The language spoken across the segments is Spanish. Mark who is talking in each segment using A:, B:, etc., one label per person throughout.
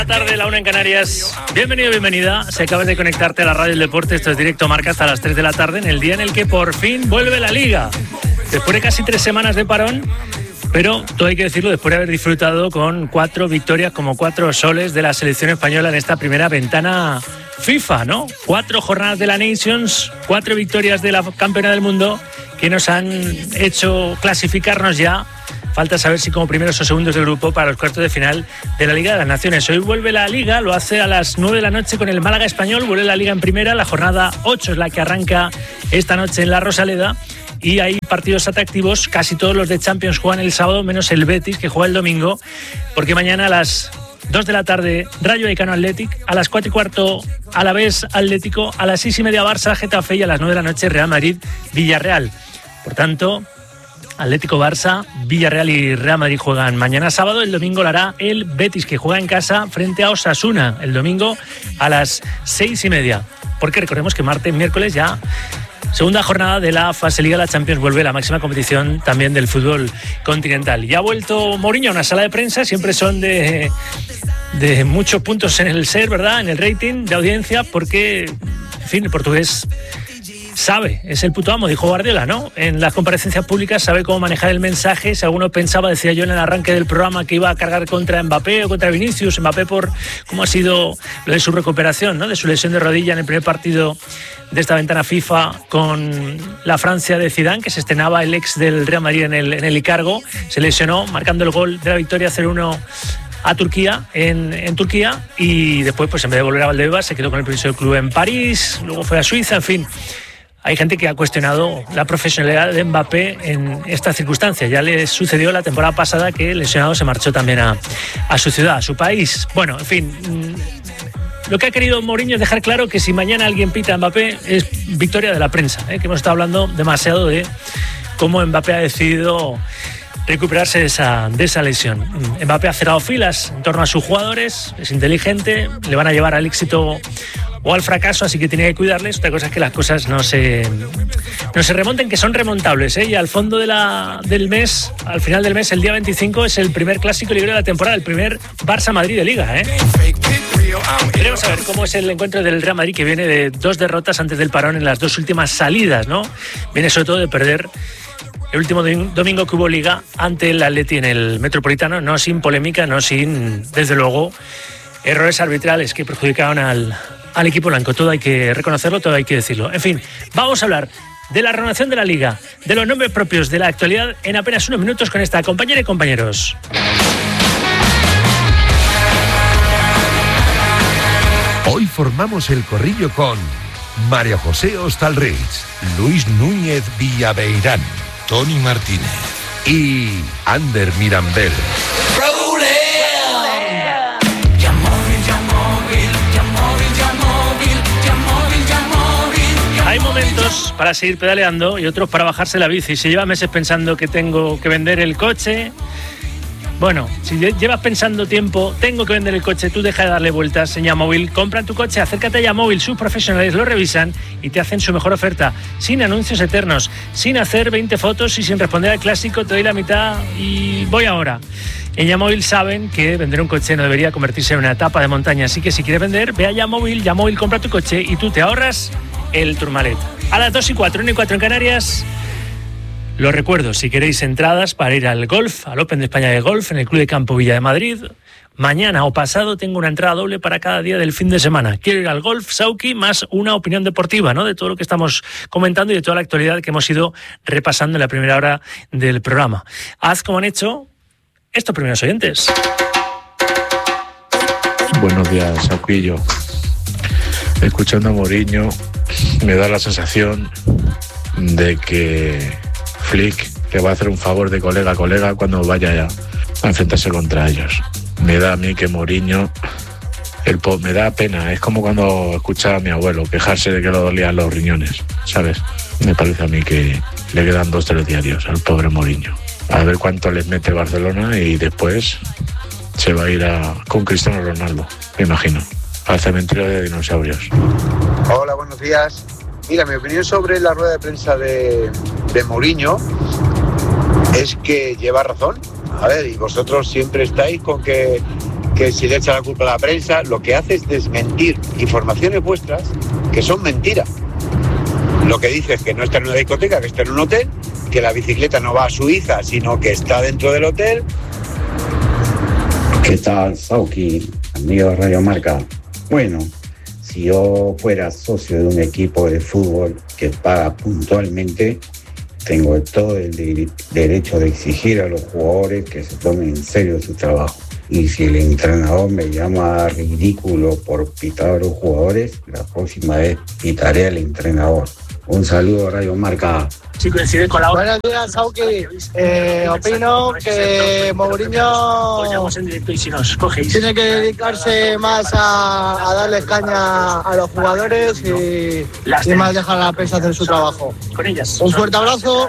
A: Tarde, la 1 en Canarias. Bienvenido, bienvenida. Si acabas de conectarte a la radio del deporte, esto es Directo Marca hasta las 3 de la tarde, en el día en el que por fin vuelve la Liga. Después de casi 3 semanas de parón, pero todo hay que decirlo, después de haber disfrutado con 4 victorias, como 4 soles de la selección española en esta primera ventana FIFA, ¿no? 4 jornadas de la Nations, 4 victorias de la campeona del mundo que nos han hecho clasificarnos ya. Falta saber si como primeros o segundos del grupo para los cuartos de final de la Liga de las Naciones. Hoy vuelve la Liga, lo hace a las 9 de la noche con el Málaga Español. Vuelve la Liga en primera, la jornada 8 es la que arranca esta noche en la Rosaleda. Y hay partidos atractivos, casi todos los de Champions juegan el sábado, menos el Betis, que juega el domingo. Porque mañana a las 2 de la tarde, Rayo Vallecano Athletic, a las 4 y cuarto, Alavés Atlético, a las 6 y media Barça Getafe y a las 9 de la noche Real Madrid Villarreal. Por tanto, Atlético, Barça, Villarreal y Real Madrid juegan mañana sábado. El domingo lo hará el Betis, que juega en casa frente a Osasuna. El domingo a las 6 y media. Porque recordemos que martes, miércoles ya segunda jornada de la fase Liga. La Champions vuelve, la máxima competición también del fútbol continental. Ya ha vuelto Mourinho a una sala de prensa. Siempre son de muchos puntos en el ser, ¿verdad? En el rating de audiencia, porque, en fin, el portugués sabe, es el puto amo, dijo Guardiola, ¿no? En las comparecencias públicas sabe cómo manejar el mensaje. Si alguno pensaba, decía yo en el arranque del programa, que iba a cargar contra Mbappé o contra Vinicius, Mbappé por cómo ha sido lo de su recuperación, ¿no? De su lesión de rodilla en el primer partido de esta ventana FIFA con la Francia de Zidane, que se estrenaba el ex del Real Madrid en el Icargo, se lesionó marcando el gol de la victoria 0-1 a Turquía, en Turquía, y después, pues en vez de volver a Valdebebas, se quedó con el permiso del club en París, luego fue a Suiza, en fin. Hay gente que ha cuestionado la profesionalidad de Mbappé en esta circunstancia. Ya le sucedió la temporada pasada que lesionado se marchó también a su ciudad, a su país. Bueno, en fin, lo que ha querido Mourinho es dejar claro que si mañana alguien pita a Mbappé es victoria de la prensa, que hemos estado hablando demasiado de cómo Mbappé ha decidido recuperarse de esa lesión. Mbappé ha cerrado filas en torno a sus jugadores, es inteligente, le van a llevar al éxito o al fracaso, así que tenía que cuidarles. Otra cosa es que las cosas no se remonten, que son remontables, y al fondo del mes, al final del mes, el día 25, es el primer clásico libre de la temporada, el primer Barça-Madrid de Liga, Queremos saber cómo es el encuentro del Real Madrid, que viene de 2 derrotas antes del parón en las 2 últimas salidas, ¿no? Viene sobre todo de perder el último domingo que hubo Liga ante el Atleti en el Metropolitano, no sin polémica, no sin, desde luego, errores arbitrales que perjudicaron al equipo blanco. Todo hay que reconocerlo, todo hay que decirlo. En fin, vamos a hablar de la renovación de la Liga, de los nombres propios, de la actualidad en apenas unos minutos con esta compañera y compañeros.
B: Hoy formamos el corrillo con María José Hostalrich, Luis Núñez Villaveirán, Tony Martínez y Ander Mirambel.
A: Hay momentos para seguir pedaleando y otros para bajarse la bici. Si llevas meses pensando que tengo que vender el coche, bueno, si llevas pensando tiempo, tengo que vender el coche, tú deja de darle vueltas en Yamóvil, compra tu coche, acércate a Yamóvil, sus profesionales lo revisan y te hacen su mejor oferta, sin anuncios eternos, sin hacer 20 fotos y sin responder al clásico, te doy la mitad y voy ahora. En Yamóvil saben que vender un coche no debería convertirse en una etapa de montaña, así que si quieres vender, ve a Yamóvil, compra tu coche y tú te ahorras el Tourmalet. A las 2 y 4, 1 y 4 en Canarias. Los recuerdo, si queréis entradas para ir al golf, al Open de España de Golf, en el Club de Campo Villa de Madrid, mañana o pasado tengo una entrada doble para cada día del fin de semana. Quiero ir al golf, Sauki, más una opinión deportiva, ¿no? De todo lo que estamos comentando y de toda la actualidad que hemos ido repasando en la primera hora del programa. Haz como han hecho estos primeros oyentes.
C: Buenos días, Sauquillo. Escuchando a Mourinho me da la sensación de que Flick le va a hacer un favor de colega a colega cuando vaya a enfrentarse contra ellos. Me da a mí que Mourinho, me da pena, es como cuando escuchaba a mi abuelo quejarse de que le dolían los riñones, ¿sabes? Me parece a mí que le quedan 2 telediarios al pobre Mourinho. A ver cuánto les mete Barcelona y después se va a ir con Cristiano Ronaldo, me imagino, al cementerio de dinosaurios.
D: Hola, buenos días. Mira, mi opinión sobre la rueda de prensa de Mourinho es que lleva razón. A ver, y vosotros siempre estáis con que que si le echa la culpa a la prensa, lo que hace es desmentir informaciones vuestras que son mentiras. Lo que dice es que no está en una discoteca, que está en un hotel, que la bicicleta no va a Suiza, sino que está dentro del hotel.
E: ¿Qué tal, Sauki, amigo de Radio Marca? Bueno, si yo fuera socio de un equipo de fútbol que paga puntualmente, tengo todo el derecho de exigir a los jugadores que se tomen en serio su trabajo. Y si el entrenador me llama ridículo por pitar a los jugadores, la próxima vez pitaré al entrenador. Un saludo a Radio Marca.
A: Sí, coincide con la
F: Buenos días, Sauki. Opino que Mourinho tiene que dedicarse más a darles caña a los jugadores y más dejar a la prensa hacer su trabajo. Un fuerte abrazo.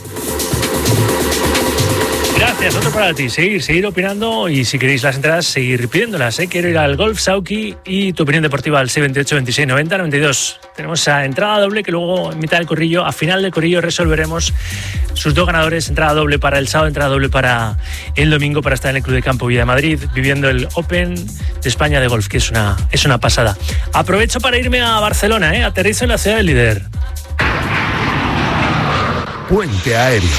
A: Gracias, otro para ti. Seguir opinando y si queréis las entradas, seguir pidiéndolas. Quiero ir al golf, Sauki, y tu opinión deportiva al 628 26 90 92. Tenemos esa entrada doble que luego en mitad del corrillo, a final del corrillo, resolveremos sus dos ganadores. Entrada doble para el sábado, entrada doble para el domingo para estar en el Club de Campo Villa de Madrid viviendo el Open de España de golf, que es una pasada. Aprovecho para irme a Barcelona, aterrizo en la ciudad del líder.
B: Puente Aéreo.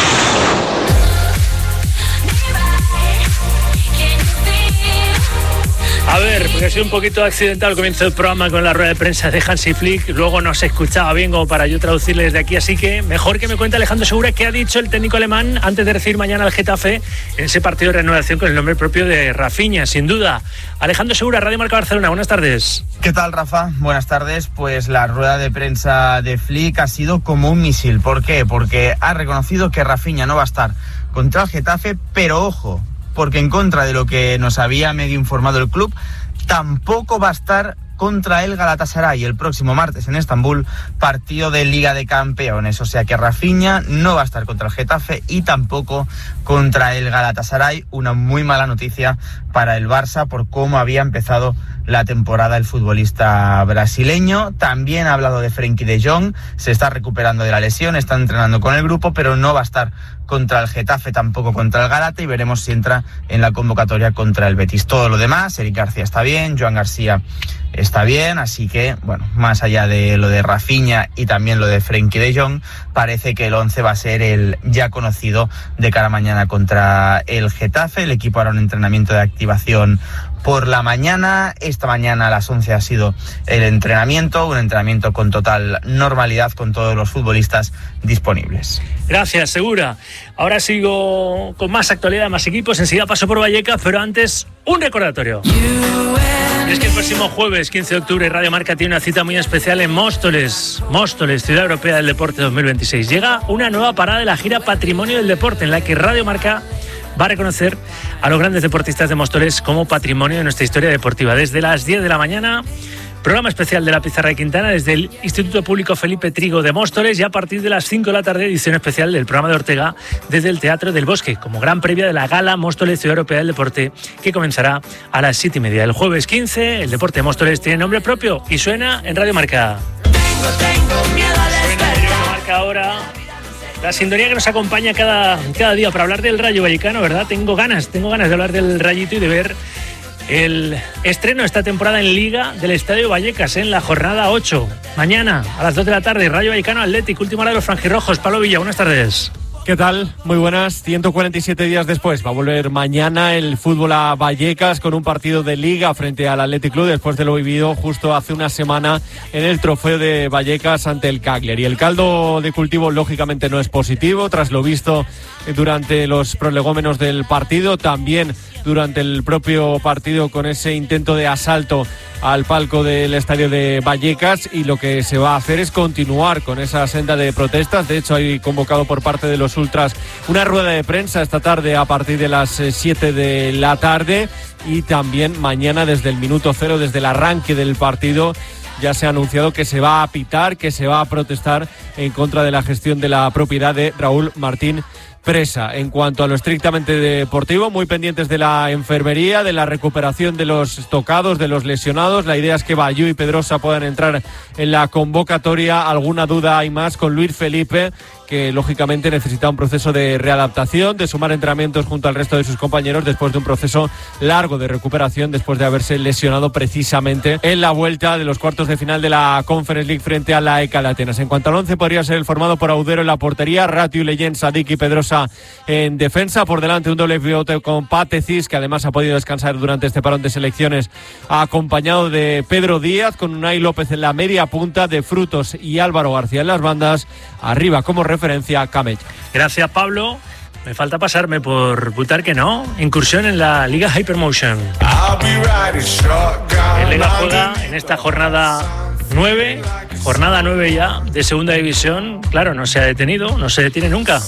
A: A ver, porque ha sido un poquito accidental el comienzo del programa con la rueda de prensa de Hansi Flick. Luego no se escuchaba bien como para yo traducirle desde aquí. Así que mejor que me cuente Alejandro Segura qué ha dicho el técnico alemán antes de recibir mañana al Getafe en ese partido de reanudación con el nombre propio de Rafinha, sin duda. Alejandro Segura, Radio Marca Barcelona. Buenas tardes.
G: ¿Qué tal, Rafa? Buenas tardes. Pues la rueda de prensa de Flick ha sido como un misil. ¿Por qué? Porque ha reconocido que Rafinha no va a estar contra el Getafe, pero ojo, porque en contra de lo que nos había medio informado el club, tampoco va a estar contra el Galatasaray el próximo martes en Estambul, partido de Liga de Campeones. O sea que Rafinha no va a estar contra el Getafe y tampoco contra el Galatasaray. Una muy mala noticia para el Barça por cómo había empezado la temporada el futbolista brasileño. También ha hablado de Frenkie de Jong, se está recuperando de la lesión, está entrenando con el grupo, pero no va a estar contra el Getafe, tampoco contra el Galata, y veremos si entra en la convocatoria contra el Betis. Todo lo demás, Eric García está bien, Joan García está bien, así que, bueno, más allá de lo de Rafinha y también lo de Frenkie de Jong, parece que el 11 va a ser el ya conocido de cara a mañana contra el Getafe. El equipo hará un entrenamiento de activación por la mañana. Esta mañana a las 11 ha sido el entrenamiento, un entrenamiento con total normalidad con todos los futbolistas disponibles.
A: Gracias, Segura. Ahora sigo con más actualidad, más equipos. Enseguida paso por Vallecas, pero antes un recordatorio. Y es que el próximo jueves 15 de octubre Radio Marca tiene una cita muy especial en Móstoles, Ciudad Europea del Deporte 2026. Llega una nueva parada de la gira Patrimonio del Deporte, en la que Radio Marca va a reconocer a los grandes deportistas de Móstoles como patrimonio de nuestra historia deportiva. Desde las 10 de la mañana, programa especial de la Pizarra de Quintana desde el Instituto Público Felipe Trigo de Móstoles, y a partir de las 5 de la tarde, edición especial del programa de Ortega desde el Teatro del Bosque, como gran previa de la gala Móstoles Ciudad Europea del Deporte, que comenzará a las 7:30. El jueves 15, el deporte de Móstoles tiene nombre propio y suena en Radio Marca. Suena en Radio Marca ahora la sintonía que nos acompaña cada día para hablar del Rayo Vallecano, ¿verdad? Tengo ganas de hablar del Rayito y de ver el estreno esta temporada en Liga del Estadio Vallecas en la jornada 8. Mañana a las 2 de la tarde, Rayo Vallecano Athletic, última hora de los franjirrojos. Pablo Villa, buenas tardes.
H: ¿Qué tal? Muy buenas. 147 días después va a volver mañana el fútbol a Vallecas con un partido de Liga frente al Athletic Club después de lo vivido justo hace una semana en el trofeo de Vallecas ante el Cagliari. El caldo de cultivo lógicamente no es positivo tras lo visto durante los prolegómenos del partido, también durante el propio partido con ese intento de asalto al palco del estadio de Vallecas, y lo que se va a hacer es continuar con esa senda de protestas. De hecho, hay convocado por parte de los ultras una rueda de prensa esta tarde a partir de las 7 de la tarde, y también mañana desde el minuto cero, desde el arranque del partido, ya se ha anunciado que se va a pitar, que se va a protestar en contra de la gestión de la propiedad de Raúl Martín Presa. En cuanto a lo estrictamente deportivo, muy pendientes de la enfermería, de la recuperación de los tocados, de los lesionados. La idea es que Bayú y Pedrosa puedan entrar en la convocatoria. Alguna duda hay más con Luis Felipe, que lógicamente necesita un proceso de readaptación, de sumar entrenamientos junto al resto de sus compañeros después de un proceso largo de recuperación, después de haberse lesionado precisamente en la vuelta de los cuartos de final de la Conference League frente a la ECA de Atenas. En cuanto al 11, podría ser el formado por Audero en la portería, Ratiu, Leyen, Sadik y Pedrosa en defensa. Por delante un doble pivote con Patecis, que además ha podido descansar durante este parón de selecciones, acompañado de Pedro Díaz, con Unai López en la media punta, de Frutos y Álvaro García en las bandas. Arriba como referencia Camella.
A: Gracias, Pablo. Me falta pasarme por Butarque, ¿no? Incursión en la Liga Hypermotion. El Lega juega en esta jornada 9 ya de segunda división. Claro, no se ha detenido, no se detiene nunca.